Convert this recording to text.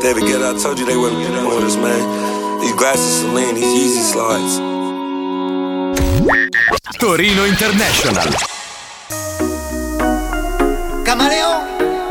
David Guetta, I told you they wouldn't be with us, man. These glasses Celine, these Yeezy slides. Torino International.